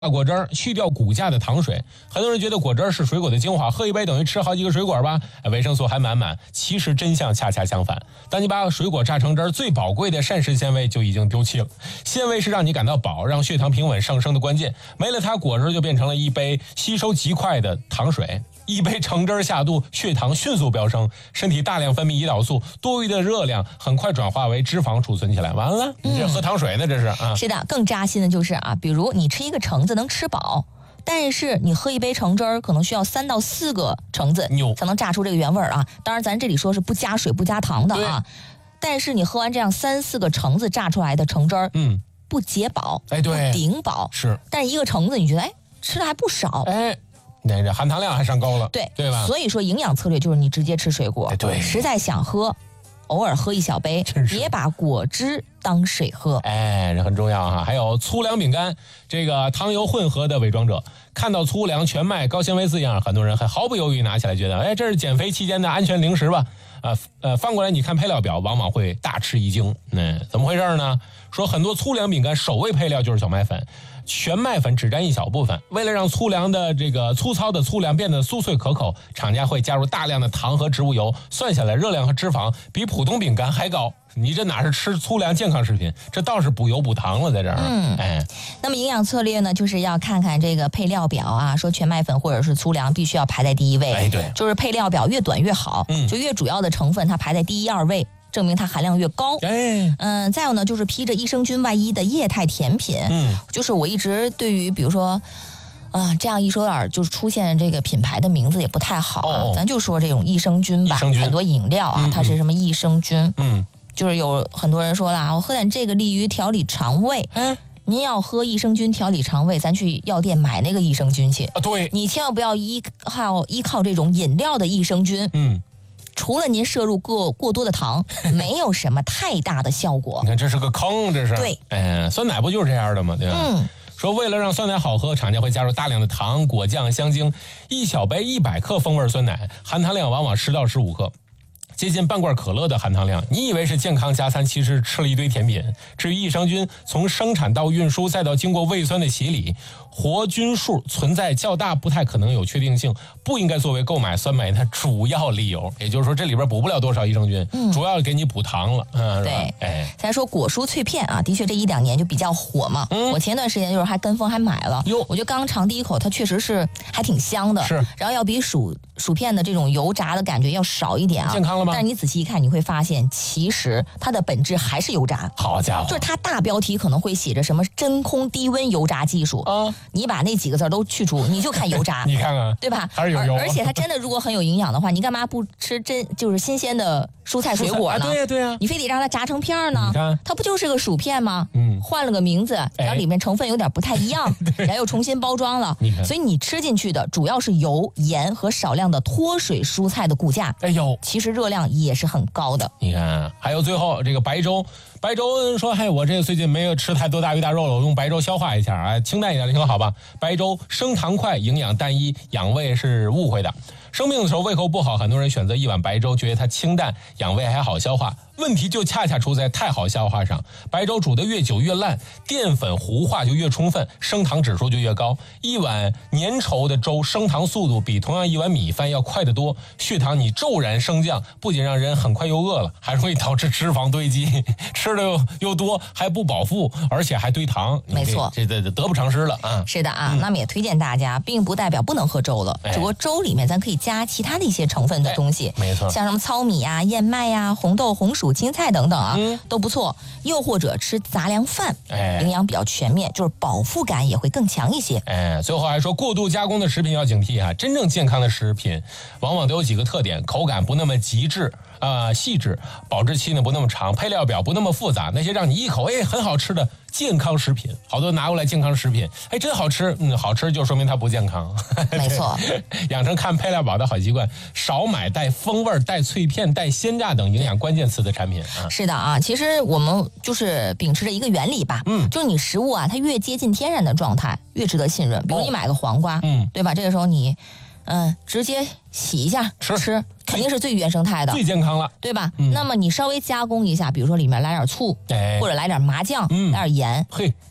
果汁儿去掉骨架的糖水。很多人觉得果汁儿是水果的精华，喝一杯等于吃好几个水果吧，维生素还满满。其实真相恰恰相反，当你把水果榨成汁儿，最宝贵的膳食纤维就已经丢弃了。纤维是让你感到饱，让血糖平稳上升的关键，没了它，果汁就变成了一杯吸收极快的糖水。一杯橙汁下肚，血糖迅速飙升，身体大量分泌胰岛素，多余的热量很快转化为脂肪储存起来，完了，你这喝糖水呢，这是啊。 是的，更扎心的就是啊，比如你吃一个橙子能吃饱，但是你喝一杯橙汁儿，可能需要3到4个橙子才能榨出这个原味啊。当然，咱这里说是不加水不加糖的啊。但是你喝完这样3、4个橙子榨出来的橙汁儿，不解饱， 对，不顶饱， 是。 但是一个橙子，你觉得吃的还不少， 那这含糖量还上高了，对吧？ 所以说营养策略就是你直接吃水果， 对， 实在想喝，偶尔喝一小杯，别把果汁当水喝， 这很重要哈。还有粗粮饼干，这个糖油混合的伪装者，看到粗粮、全麦、高纤维字样，很多人还毫不犹豫拿起来，觉得这是减肥期间的安全零食吧？翻过来你看配料表，往往会大吃一惊。怎么回事呢？说很多粗粮饼干首位配料就是小麦粉。全麦粉只占一小部分，为了让粗粮的这个粗糙的粗粮变得酥脆可口，厂家会加入大量的糖和植物油，算下来热量和脂肪比普通饼干还高。你这哪是吃粗粮健康食品，这倒是补油补糖了，在这儿。 那么营养策略呢，就是要看看这个配料表啊，说全麦粉或者是粗粮必须要排在第一位， 对， 就是配料表越短越好，就越主要的成分它排在第1、2位。证明它含量越高。再有呢，就是披着益生菌外衣的液态甜品。就是我一直对于比如说，这样一说点就是出现这个品牌的名字也不太好啊，咱就说这种益生菌吧。很多饮料啊，它是什么益生菌？就是有很多人说了我喝点这个利于调理肠胃。您要喝益生菌调理肠胃，咱去药店买那个益生菌去。 对， 你千万不要依靠这种饮料的益生菌。除了您摄入过多的糖，没有什么太大的效果。 你看这是个坑，这是。 对， 酸奶不就是这样的吗？对吧？说为了让酸奶好喝，厂家会加入大量的糖、果酱、香精，一小杯100克风味酸奶，含糖量往往10到15克。接近半罐可乐的含糖量，你以为是健康加餐，其实吃了一堆甜品。至于益生菌，从生产到运输，再到经过胃酸的洗礼，活菌数存在较大，不太可能有确定性，不应该作为购买酸奶的主要理由。也就是说，这里边补不了多少益生菌，主要给你补糖了。 对，咱说果蔬脆片啊，的确这1、2年就比较火嘛。我前段时间就是还跟风还买了，我觉得刚尝第一口，它确实是还挺香的，然后要比薯片的这种油炸的感觉要少一点啊， 健康了吗？ 但是你仔细一看，你会发现其实它的本质还是油炸。 好家伙， 就是它大标题可能会写着什么真空低温油炸技术你把那几个字都去除，你就看油炸你看看， 对吧？ 还是有油。 而且它真的如果很有营养的话，你干嘛不吃就是新鲜的蔬菜水果呢？ 对呀， 你非得让它炸成片呢？ 你看， 它不就是个薯片吗？换了个名字，然后里面成分有点不太一样，然后又重新包装了。所以你吃进去的主要是油、盐和少量的脱水蔬菜的骨架。其实热量也是很高的。 你看，还有最后这个白粥说，我这个最近没有吃太多大鱼大肉了，我用白粥消化一下，清淡一点挺好吧？白粥升糖快，营养单一，养胃是误会的。生病的时候胃口不好，很多人选择一碗白粥，觉得它清淡，养胃还好消化。问题就恰恰出在太好消化上，白粥煮得越久越烂，淀粉糊化就越充分，升糖指数就越高。一碗粘稠的粥升糖速度比同样一碗米饭要快得多，血糖你骤然升降，不仅让人很快又饿了，还容易导致脂肪堆积，吃的又多，还不饱腹，而且还堆糖。 没错， 这得不偿失了啊！ 是的啊，那么也推荐大家，并不代表不能喝粥了，只不过粥里面咱可以加其他的一些成分的东西， 没错， 像什么糙米啊、燕麦呀、红豆、红薯、青菜等等啊，都不错。又或者吃杂粮饭，营养比较全面，就是饱腹感也会更强一些。 最后还说过度加工的食品要警惕啊！真正健康的食品往往都有几个特点：口感不那么极致。细致，保质期呢不那么长，配料表不那么复杂，那些让你一口很好吃的健康食品，好多拿过来健康食品，真好吃，好吃就说明它不健康。 没错， 养成看配料表的好习惯，少买带风味、带脆片、带鲜榨等营养关键词的产品啊。 是的啊，其实我们就是秉持着一个原理吧，就是你食物啊，它越接近天然的状态，越值得信任。比如你买个黄瓜，对吧？这个时候你直接洗一下吃，肯定是最原生态的， 最健康了， 对吧？那么你稍微加工一下，比如说里面来点醋，或者来点麻酱，来点盐，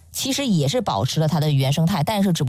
其实也是保持了它的原生态，但是只不